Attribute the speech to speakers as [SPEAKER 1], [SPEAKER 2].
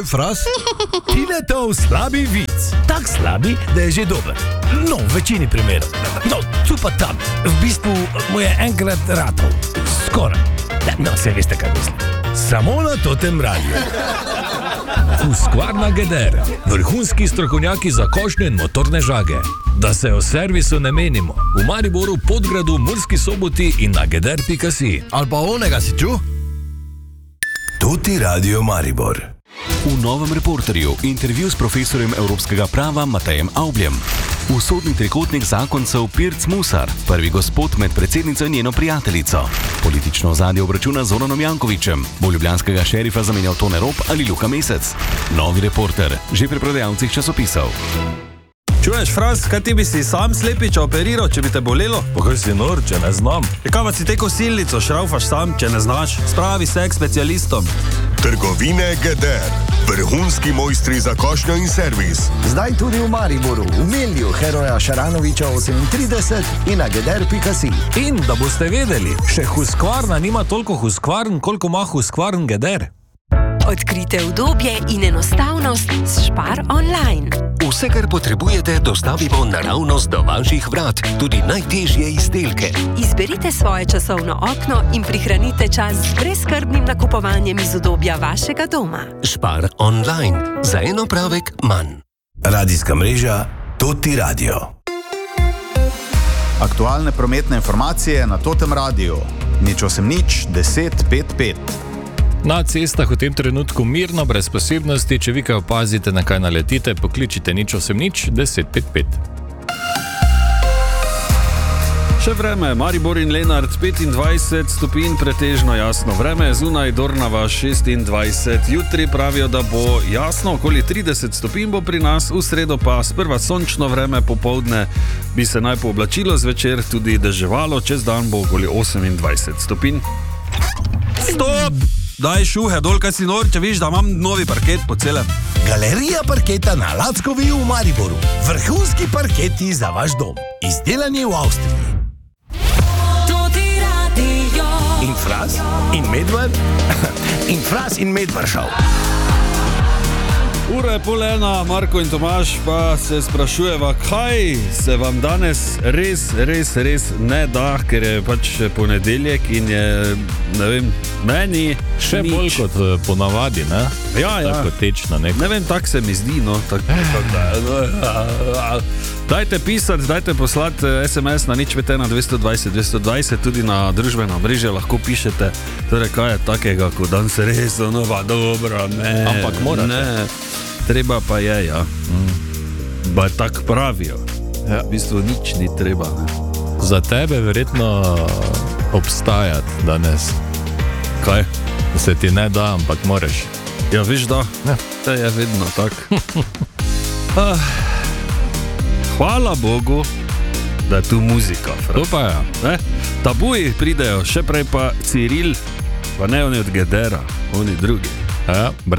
[SPEAKER 1] Fras? Tinetov slabi vic. Tak slabi, da je že dober. No, v večini primerov. No, tu pa tam. V bistvu mu je enkrat ratov. Skoraj. No, se veste, kaj mislim. Samo na Totem radiju.
[SPEAKER 2] Husqvarna Geder. Vrhunski strokovnjaki za košnje in motorne žage. Da se o servisu ne menimo. V Mariboru, Podgradu, Murski Soboti in na geder.si.
[SPEAKER 1] Ali pa onega si čuv?
[SPEAKER 3] Tuti Radio Maribor.
[SPEAKER 4] V Novem Reporterju intervju s profesorjem evropskega prava Matejem Avbljem. Usodni trikotnik zakoncev Pirc Musar, prvi gospod med predsednico in njeno prijateljico. Politično ozadje obračuna z Zoranom Jankovićem, bo ljubljanskega šerifa zamenjal Tone Rop ali Luka Mesec. Novi Reporter, že pri prodajalcih časopisov.
[SPEAKER 5] Čuješ, Fras, kaj ti bi si sam slepiča operiral, če bi te bolelo?
[SPEAKER 2] Pa kaj si nor, če ne znam?
[SPEAKER 5] Kaj pa si te kosilnico šraufaš sam, če ne znaš? Spravi se k specialistom.
[SPEAKER 3] Trgovine Geder. Vrhunski mojstri za košnjo in servis.
[SPEAKER 6] Zdaj tudi v Mariboru, v Melju Heroja Šaranoviča 38 in na geder.si.
[SPEAKER 2] In da boste vedeli, še Husqvarna nima toliko Husqvarn, koliko ima Husqvarn Geder.
[SPEAKER 7] Odkrite udobje in enostavnost s Spar online.
[SPEAKER 8] Vse, kar potrebujete, dostavimo naravnost do vaših vrat, tudi najtežje izdelke.
[SPEAKER 7] Izberite svoje časovno okno in prihranite čas z brezskrbnim nakupovanjem iz udobja vašega doma.
[SPEAKER 8] Spar online. Za en opravek manj.
[SPEAKER 3] Radijska mreža Tuti Radio.
[SPEAKER 9] Aktualne prometne informacije na Totem radiju. 080 10 55.
[SPEAKER 2] Na cestah v tem trenutku mirno, brez posebnosti. Če vi kaj opazite, na kaj naletite, pokličite 080 10 55.
[SPEAKER 5] Še vreme, Maribor in Lenart 25 stopinj, pretežno jasno vreme, zunaj Dornava 26. Jutri pravijo, da bo jasno, okoli 30 stopinj bo pri nas, v sredo pa sprva sončno vreme, popoldne bi se naj pooblačilo, zvečer tudi deževalo, čez dan bo okoli 28 stopinj. Stop! Daj šuhe dol, kaj si nor, če viš, da imam novi parket po celem.
[SPEAKER 1] Galerija parketa na Lackovi v Mariboru. Vrhunski parketi za vaš dom. Izdelani v Avstriji. In Fras, in Medved, in Fras in Medvršav.
[SPEAKER 5] Ura je 12:30, Marko in Tomaž pa se sprašujeva, kaj se vam danes res ne da, ker je pač ponedeljek in je, ne vem, meni
[SPEAKER 2] še
[SPEAKER 5] nič.
[SPEAKER 2] bolj kot ponavadi, ne?
[SPEAKER 5] Ja.
[SPEAKER 2] Tako tečno nekaj.
[SPEAKER 5] Ne vem, tak se mi zdi, no. Dajte pisati, dajte poslati SMS na 051 220 220, tudi na družbena mreža lahko pišete, torej kaj je takega, ko danes res nova dobra, ne.
[SPEAKER 2] Ampak morate.
[SPEAKER 5] Ne. Treba pa je, ja. Ba tak pravijo. Ja. V bistvu nič ni treba. Ne.
[SPEAKER 2] Za tebe verjetno obstajati danes.
[SPEAKER 5] Kaj?
[SPEAKER 2] Se ti ne da, ampak moraš.
[SPEAKER 5] Ja, viš da.
[SPEAKER 2] Ja.
[SPEAKER 5] To je vedno tak. Hvala Bogu, da je tu muzika.
[SPEAKER 2] To pa je.
[SPEAKER 5] Ne? Tabuji pridejo, še prej pa Ciril, pa ne oni od Gedera, oni drugi.
[SPEAKER 2] Ja,